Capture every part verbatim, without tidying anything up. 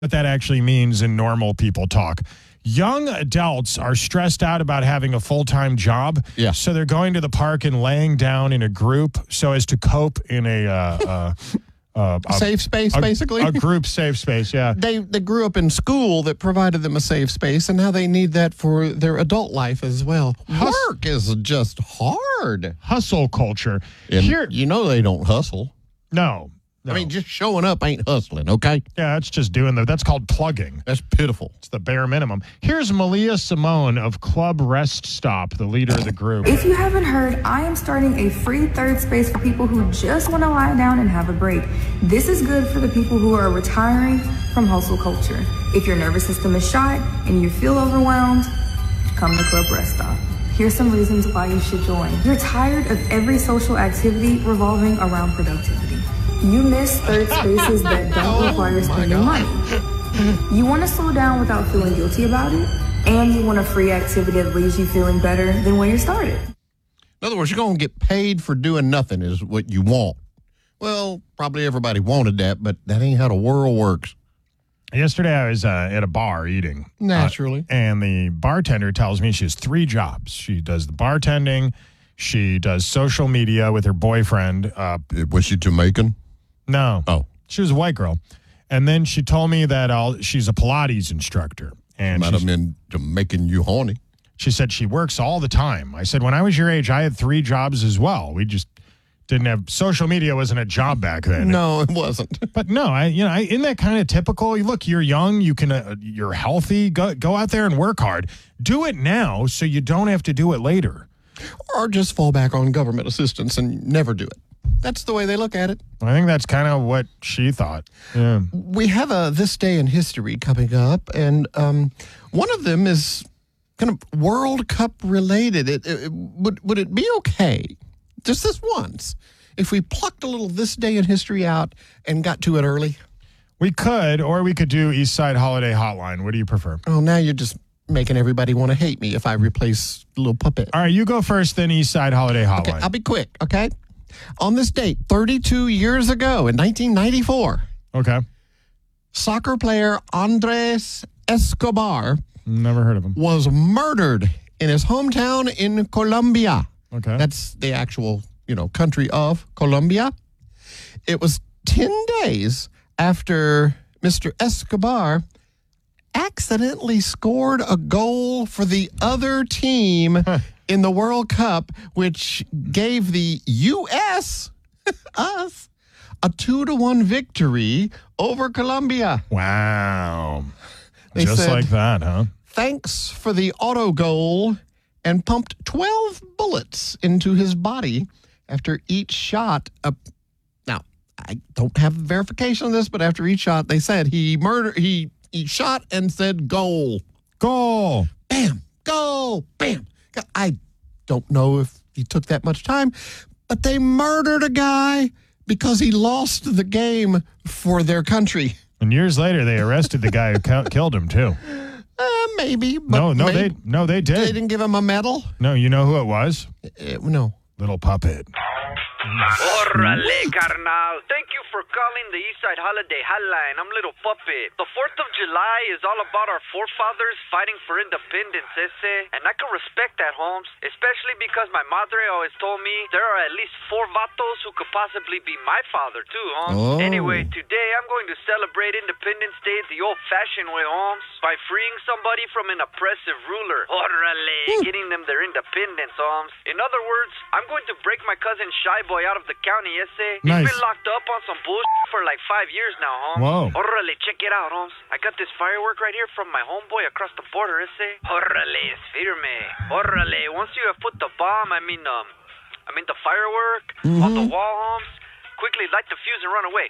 what that actually means in normal people talk. Young adults are stressed out about having a full-time job, yeah. so they're going to the park and laying down in a group so as to cope in a... Uh, uh, Uh, a, safe space, a, basically? A group safe space, yeah. They they grew up in school that provided them a safe space, and now they need that for their adult life as well. Hus- Work is just hard. Hustle culture. And Here, you know they don't hustle. No. No. I mean, just showing up ain't hustling, okay? Yeah, that's just doing the, that's called plugging. That's pitiful. It's the bare minimum. Here's Malia Simone of Club Rest Stop, the leader of the group. If you haven't heard, I am starting a free third space for people who just want to lie down and have a break. This is good for the people who are retiring from hustle culture. If your nervous system is shot and you feel overwhelmed, come to Club Rest Stop. Here's some reasons why you should join. You're tired of every social activity revolving around productivity. You miss third spaces that don't require spending money. You want to slow down without feeling guilty about it, and you want a free activity that leaves you feeling better than when you started. In other words, you're going to get paid for doing nothing is what you want. Well, probably everybody wanted that, but that ain't how the world works. Yesterday, I was uh, at a bar eating. Naturally. Uh, and the bartender tells me she has three jobs. She does the bartending. She does social media with her boyfriend. Uh, Was she Jamaican? No. Oh. She was a white girl. And then she told me that I'll, she's a Pilates instructor. And Might have been making you horny. She said she works all the time. I said, when I was your age, I had three jobs as well. We just didn't have, social media wasn't a job back then. No, it wasn't. But no, I, you know, I, isn't that kind of typical? Look, you're young, you can, uh, you're healthy. Go, go out there and work hard. Do it now so you don't have to do it later. Or just fall back on government assistance and never do it. That's the way they look at it. I think that's kind of what she thought. Yeah. We have a This Day in History coming up, and um, one of them is kind of World Cup related. It, it, it, would, would it be okay, just this once, if we plucked a little This Day in History out and got to it early? We could, or we could do East Side Holiday Hotline. What do you prefer? Oh, now you're just making everybody want to hate me if I replace Little Puppet. All right, you go first, then East Side Holiday Hotline. Okay, I'll be quick, okay? On this date, thirty-two years ago, in nineteen ninety-four, Okay. soccer player Andres Escobar Never heard of him. was murdered in his hometown in Colombia. Okay. That's the actual, you know, country of Colombia. It was ten days after Mister Escobar accidentally scored a goal for the other team in the World Cup, which gave the U S, us, a two to one victory over Colombia. Wow. They Just said, like that, huh? Thanks for the auto goal, and pumped twelve bullets into his body after each shot. Uh, now, I don't have verification of this, but after each shot, they said he murdered, he, he shot and said goal. Goal. Bam, goal, bam. I don't know if he took that much time, but they murdered a guy because he lost the game for their country. And years later, they arrested the guy who ca- killed him, too. Uh, maybe. But No, no, maybe, they no, they did. They didn't give him a medal? No, you know who it was? Uh, no. Little Puppet. Orale, carnal. Thank you for calling the Eastside Holiday Hotline. I'm Little Puppet. The fourth of July is all about our forefathers fighting for independence, ese. And I can respect that, Holmes. Especially because my madre always told me there are at least four vatos who could possibly be my father, too, Holmes. Oh. Anyway, today I'm going to celebrate Independence Day the old-fashioned way, Holmes, by freeing somebody from an oppressive ruler. Orale, getting them their independence, Holmes. In other words, I'm going to break my cousin Shy Boy out of the county, ese. Nice. He's been locked up on some bullshit for like five years now, Holmes. Whoa. Orale, check it out, Holmes. I got this firework right here from my homeboy across the border, ese. Orale, es firme. Orale, once you have put the bomb, I mean, um, I mean the firework Mm-hmm. on the wall, Holmes, quickly light the fuse and run away.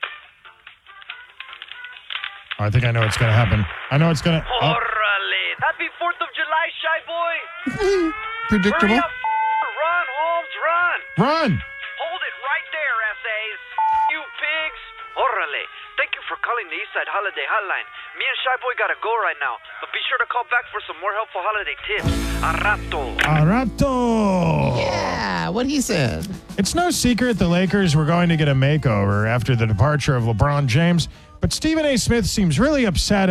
I think I know what's going to happen. I know it's going to... Oh, Orale, happy fourth of July, Shy Boy. Predictable. Hurry up, run, Holmes, run. run! Hold it right there, essays. You pigs. Orale. Thank you for calling the Eastside Holiday Hotline. Me and Shy Boy gotta go right now, but be sure to call back for some more helpful holiday tips. A rato. A rato! Yeah, what he said. It's no secret the Lakers were going to get a makeover after the departure of LeBron James, But Stephen A. Smith seems really upset